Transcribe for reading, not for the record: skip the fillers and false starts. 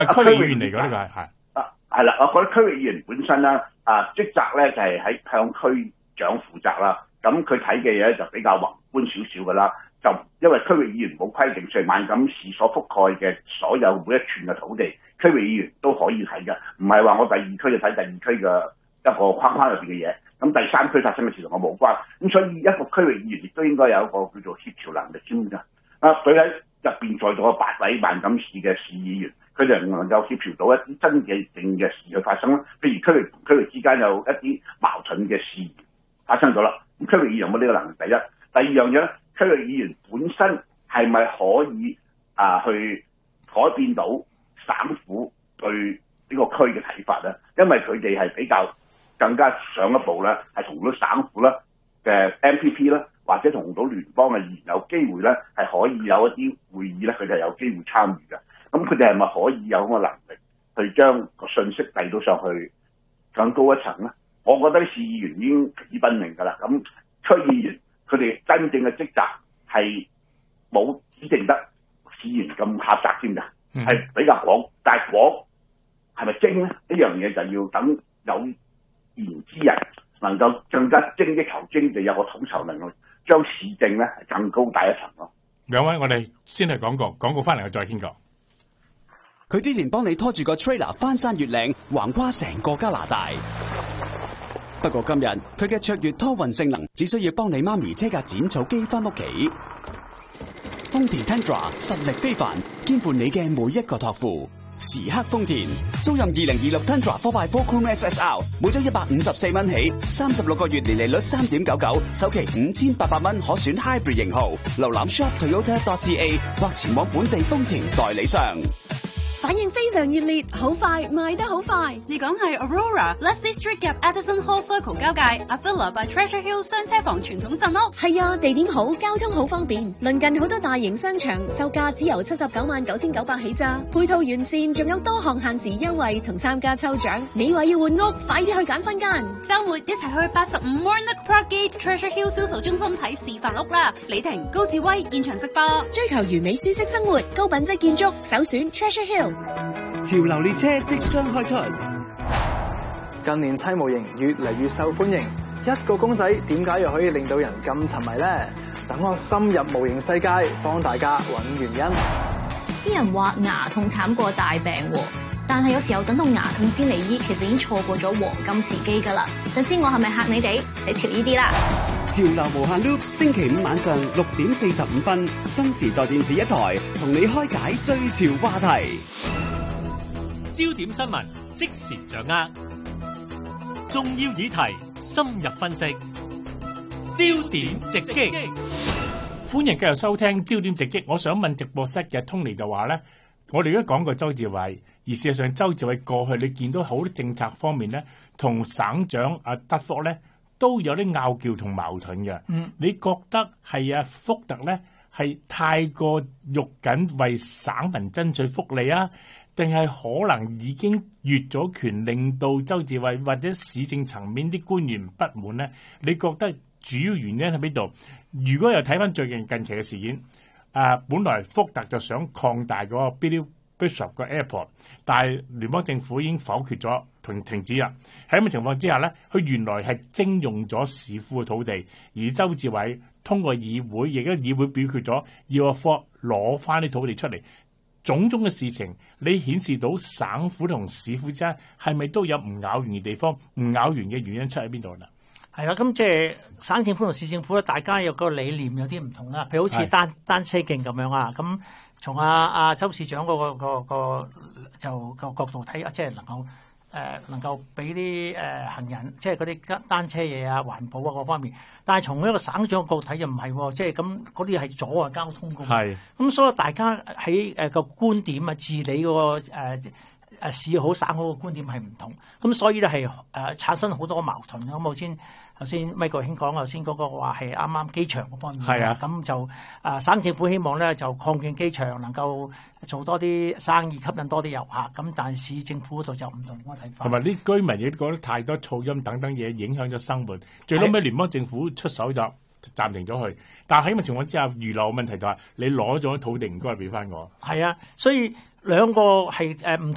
區域議員嚟㗎，呢個係啦，我覺得區域議員本身咧職責咧就係喺向區長負責啦。咁佢睇嘅嘢就比較宏觀少少㗎啦。就因為區域議員冇規定，所以萬錦市所覆蓋嘅所有每一寸嘅土地，區域議員都可以睇嘅，唔係話我第二區就睇第二區嘅一個框框入邊嘅嘢。咁第三區發生嘅事同我冇關。咁所以一個區域議員亦都應該有一個叫做協調能力先㗎。佢喺入邊在座嘅8位萬錦市嘅市議員，佢哋能夠協調到一啲真正嘅事去發生啦。譬如區域同區域之間有一啲矛盾嘅事發生咗啦，咁區域議員有冇呢個能力？第一，第二樣嘢咧，區域議員本身係咪可以去改變到省府對呢個區嘅睇法咧？因為佢哋係比較更加上一步咧，係同到省府啦嘅 MPP 啦，或者同到聯邦嘅議員有機會咧，係可以有一啲會議咧，佢哋係有機會參與嘅。咁佢哋係咪可以有咁嘅能力去將個信息遞到上去更高一層咧？我覺得啲市議員已經疲於奔命㗎啦。咁區議員佢哋真正嘅職責係冇指定得市議員咁狹窄添㗎，係比較廣。但係廣係咪精咧？呢樣嘢就要等有言之人能夠更加精益求精，就有個統籌能力，將市政咧係更高大一層咯。 兩位，我哋先去廣告翻嚟我再傾過。 佢之前幫你拖住個 trailer 翻山越嶺，橫跨成個加拿大。不過今日佢嘅卓越拖運性能，只需要幫你媽咪車架剪草機翻屋企。豐田 Tundra 實力非凡，肩負你嘅每一個託付。時刻豐田，租賃2026 Tundra 4x4 Crew SSR， 每周154蚊起，36個月年利率3.99%，首期5800蚊，可選 Hybrid 型號。瀏覽 shoptoyota.ca 或前往本地豐田代理商。 反應非常熱烈，好快賣得好快。 你講係 Aurora、Leslie Street 夾 Addison Hall Circle 交界 Avila by Treasure Hill 雙車房傳統鎮屋。 係啊，地點好，交通好方便，鄰近好多大型商場，售價只由799900起咋。配套完善，仲有多項限時優惠同參加抽獎。你話要換屋，快啲去揀分間。 週末一齊去85 Mornock Park Gate Treasure Hill 銷售中心睇示範屋啦。李婷、高志威現場直播。 追求完美舒適生活，高品質建築，首選 Treasure Hill。 潮流列車即將開出，近年砌模型越嚟越受歡迎，一個公仔點解又可以令到人咁沉迷呢？等我深入模型世界，幫大家揾原因。 啲人話牙痛慘過大病喎，但係有時候等到牙痛先嚟醫，其實已經錯過咗黃金時機㗎啦。想知我係咪嚇你哋？你潮呢啲啦！ 潮流無限 loop， 星期五晚上6點45分，新時代電視一台，同你開解最潮話題。 焦點新聞即時掌握，重要議題深入分析，焦點直擊。 歡迎繼續收聽焦點直擊。我想問直播室嘅 Tony 就話咧，我哋而家講過周志偉，而事實上周志偉過去你見到好多政策方面咧，同省長阿德福咧都有啲拗撬同矛盾嘅。你覺得係阿福特咧係太過肉緊為省民爭取福利啊？定係可能已經越咗權，令到周志偉或者市政層面啲官員不滿呢？你覺得主要原因喺邊度？如果又睇翻最近期嘅事件，本來福特就想擴大嗰個 Billy Bishop 個 airport， 但係聯邦政府已經否決咗同停止啦。喺咁嘅情況之下呢，佢原來係徵用咗市府嘅土地，而周志偉通過議會，亦都議會表決咗要阿福攞翻啲土地出嚟。種種嘅事情，你顯示到省府同市府之間係咪都有唔咬完嘅地方？唔咬完嘅原因出喺邊度啦？ 係啦，咁即係省政府同市政府咧，大家有個理念有啲唔同啦。譬如好似單車徑咁樣啊，咁從阿周市長個角度睇，即係能夠俾啲行人，即係嗰啲單車嘢啊、環保啊各方面。但係從一個省長角度睇就唔係喎，即係咁嗰啲係阻礙交通嘅。係咁，所以大家喺個觀點啊、治理嗰個市好省好嘅觀點係唔同。咁所以咧係產生好多矛盾。咁頭先 Michael 兄講頭先嗰個話係啱啱機場嗰方面。係啊，咁就省政府希望咧就擴建機場，能夠做多啲生意，吸引多啲遊客。咁但係市政府嗰度就唔同嗰個睇法。同埋啲居民亦覺得太多噪音等等嘢影響咗生活，最後尾聯邦政府出手就暫停咗佢。但係喺咁嘅情況之下，預留嘅問題就係你攞咗土地唔該俾翻我。係啊，所以兩個係唔同。